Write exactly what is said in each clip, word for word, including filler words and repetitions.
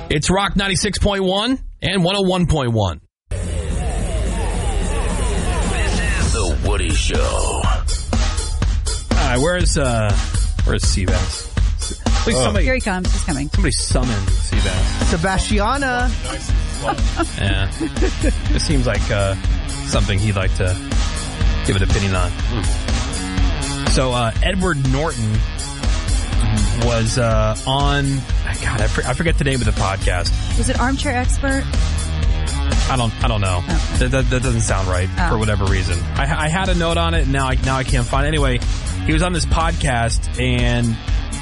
It's Rock ninety-six point one and one oh one point one. This is The Woody Show. All right, where's, uh, where's Seabass? Please, oh. somebody, Here he comes. He's coming. Somebody summon Seabass. Sebastiana. Yeah. It seems like uh, something he'd like to give an opinion on. Mm. So, uh, Edward Norton was uh, on, God, I, for, I forget the name of the podcast. Was it Armchair Expert? I don't, I don't know. Okay. That, that, that doesn't sound right oh. for whatever reason. I, I had a note on it, and now I, now I can't find it. Anyway, he was on this podcast, and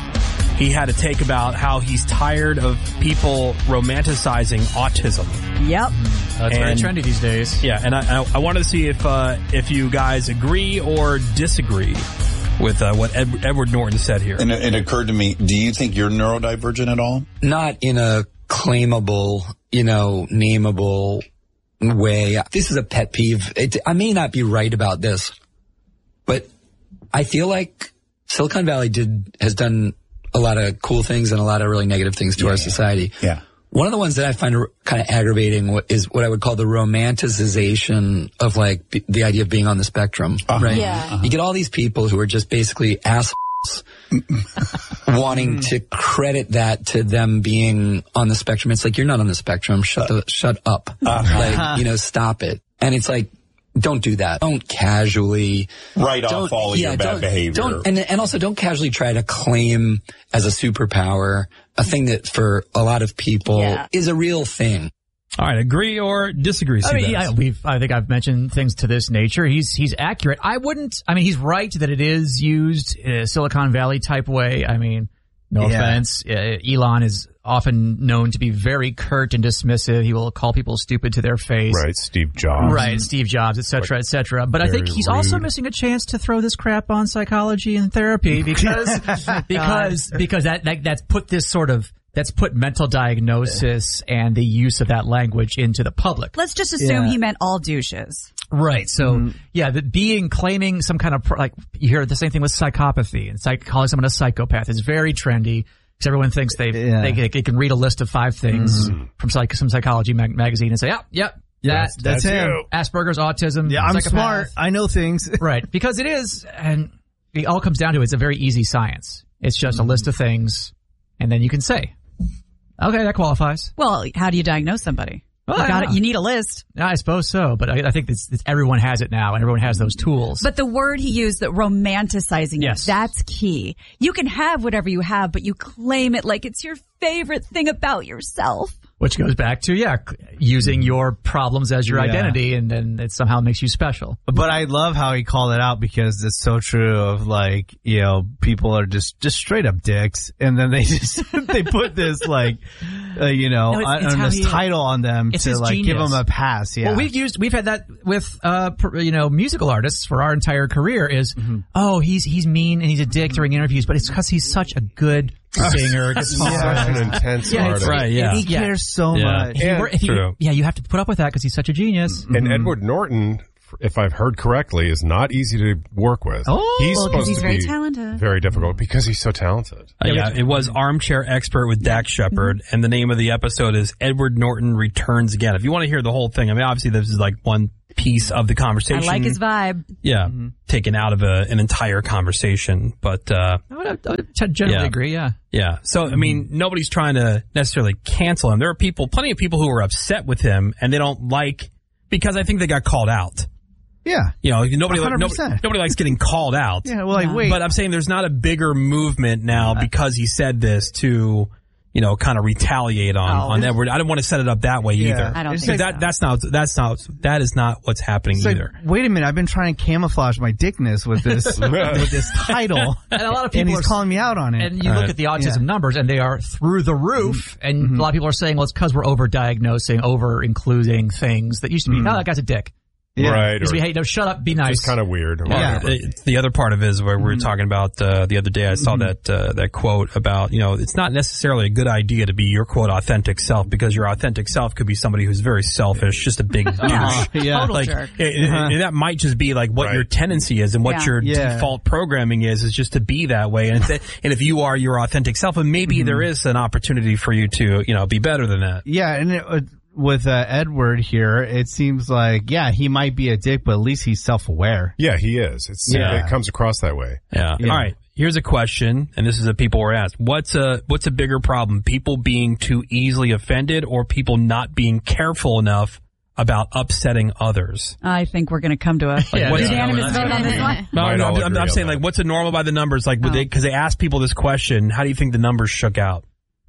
he had a take about how he's tired of people romanticizing autism. Yep. That's and, very trendy these days. Yeah, and I, I, I wanted to see if uh, if you guys agree or disagree with uh, what Ed, Edward Norton said here. And it, it occurred to me, do you think you're neurodivergent at all? Not in a claimable, you know, nameable way. This is a pet peeve. It, I may not be right about this, but I feel like Silicon Valley did has done a lot of cool things and a lot of really negative things to yeah, our society. Yeah. One of the ones that I find kind of aggravating is what I would call the romanticization of like b- the idea of being on the spectrum, uh-huh. right? Yeah. Uh-huh. You get all these people who are just basically assholes wanting to credit that to them being on the spectrum. It's like, you're not on the spectrum. Shut the, shut up. Uh-huh. Like, you know, stop it. And it's like, don't do that. Don't casually write off all of yeah, your bad don't, behavior. Don't, and, and also don't casually try to claim as a superpower a thing that for a lot of people yeah. is a real thing. All right, agree or disagree? I mean, yeah, we've. I think I've mentioned things to this nature. He's he's accurate. I wouldn't. I mean, he's right that it is used in a Silicon Valley type way. I mean, no Yeah. offense. Uh, Elon is often known to be very curt and dismissive. He will call people stupid to their face. Right, Steve Jobs. Right, Steve Jobs, et cetera, et cetera. But I think Very he's also rude. missing a chance to throw this crap on psychology and therapy because because because that, that that's put this sort of that's put mental diagnosis and the use of that language into the public. Let's just assume Yeah. he meant all douches. Right. So, Mm. yeah, the being claiming some kind of pro- like you hear the same thing with psychopathy and psych- calling someone a psychopath is very trendy because everyone thinks they Yeah. they, they can read a list of five things Mm-hmm. from psych- some psychology mag- magazine and say, "Yep, yep, Yes, that, that's him. you. Asperger's, autism, Yeah, I'm psychopath." smart. I know things. Right, because it is, and it all comes down to it's a very easy science. It's just a list of things, and then you can say, "Okay, that qualifies." Well, how do you diagnose somebody? Well, you, got yeah. it, you need a list. I suppose so, but I, I think it's, it's, everyone has it now, and everyone has those tools. But the word he used, that romanticizing Yes. it, that's key. You can have whatever you have, but you claim it like it's your favorite thing about yourself. Which goes back to, yeah, c- using your problems as your Yeah. identity, and then it somehow makes you special. But I love how he called it out because it's so true of like, you know, people are just, just straight up dicks. And then they just, they put this like, uh, you know, No, it's- on, it's on how this he- title on them it's to his like give genius. them a pass. Yeah. Well, we've used, we've had that with, uh, pr- you know, musical artists for our entire career is, oh, he's, he's mean and he's a dick during interviews, but it's because he's such a good singer, guitar. Such an intense Yeah, artist. Right, yeah. he Yeah. cares so Yeah. much. If you And were- if you- true. yeah, you have to put up with that because he's such a genius. And Edward Norton, if I've heard correctly, is not easy to work with. Oh, he's well, 'cause supposed he's to very be talented. very difficult because he's so talented. Uh, yeah, it was Armchair Expert with Dax Shepard, and the name of the episode is Edward Norton Returns Again. If you want to hear the whole thing, I mean, obviously this is like one piece of the I conversation. like his vibe. Yeah, taken out of a, an entire conversation, but uh, I would, I would generally Yeah. agree, yeah. yeah. So I mean, nobody's trying to necessarily cancel him. There are people, plenty of people who are upset with him, and they don't like because I think they got called out. Yeah. You know, nobody, one hundred nobody, percent. nobody likes getting called out. Yeah. Well, like, Yeah. wait. But I'm saying there's not a bigger movement now because he said this to, you know, kind of retaliate on, Oh. on Edward. I don't want to set it up that way Yeah. either. I don't It's think that, so. that's not, that's not, that is not what's happening It's like, either. wait a minute, I've been trying to camouflage my dickness with this with this title, And a lot of and people he's are calling me out on it. And you look at the autism Yeah. numbers, and they are through the roof. And a lot of people are saying, well, it's because we're over-diagnosing, over-including things that used to be, no, that guy's a dick. Yeah. Right. Just Or be, hey, no, shut up, be nice. just kind of weird. or Yeah, whatever. it- the other part of it is where we were talking about uh, the other day. I saw that uh, that quote about, you know, it's not necessarily a good idea to be your quote authentic self, because your authentic self could be somebody who's very selfish, just a big douche. Yeah. Total Like jerk. it- it- it- that might just be like what Right. your tendency is and what Yeah. your Yeah. default programming is, is just to be that way. And if, that, and if you are your authentic self, and maybe there is an opportunity for you to, you know, be better than that. Yeah, and it, uh, with uh, Edward here, it seems like, yeah, he might be a dick, but at least he's self-aware. Yeah, he is. It's Yeah. it comes across that way. Yeah. Yeah. All right. Here's a question, and this is what people were asked. What's a what's a bigger problem? People being too easily offended, or people not being careful enough about upsetting others? I think we're going to come to a Yeah, what's yeah. unanimous vote on this one. No, Might no, all I'm, I'm, agree I'm on saying that. like, what's a normal by the numbers? Like, Oh. because they, they asked people this question, how do you think the numbers shook out?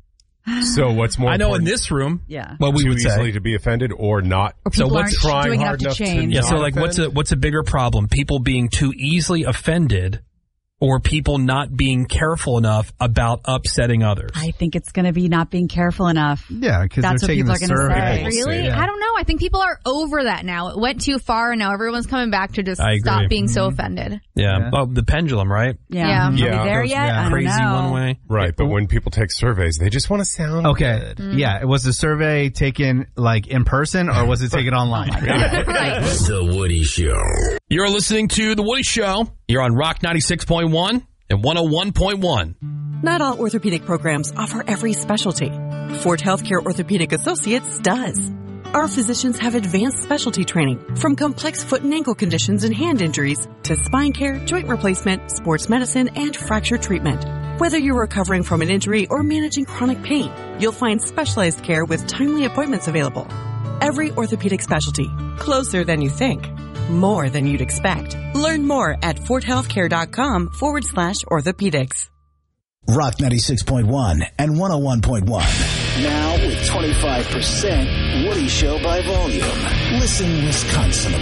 So what's more I know in important? this room, Yeah. what we too would easily say. to be offended or not? Or So people what's aren't trying doing hard enough to enough to change. Yeah, so not like, what's a offend? what's a bigger problem? People being too easily offended, or people not being careful enough about upsetting others? I think it's going to be not being careful enough. Yeah, because they're That's what taking people the are gonna survey. say. Really? Yeah. I don't know. I think people are over that now. It went too far, and now everyone's coming back to just I agree. stop being so offended. Yeah. Yeah. Oh, the pendulum, right? Yeah. Yeah. Are we Yeah. there Goes- yet? yeah. I don't Crazy know. one way. Right, but when people take surveys, they just want to sound Okay. good. Yeah. Was the survey taken like in person or was it taken online? Right. The Woody Show. You're listening to The Woody Show. You're on Rock ninety-six point one and one oh one point one. Not all orthopedic programs offer every specialty. Fort Healthcare Orthopedic Associates does. Our physicians have advanced specialty training, from complex foot and ankle conditions and hand injuries to spine care, joint replacement, sports medicine, and fracture treatment. Whether you're recovering from an injury or managing chronic pain, you'll find specialized care with timely appointments available. Every orthopedic specialty, closer than you think, more than you'd expect. Learn more at forthealthcare.com forward slash orthopedics. Rock ninety-six point one and one oh one point one. Now with twenty-five percent Woody Show by volume. Listen, Wisconsin.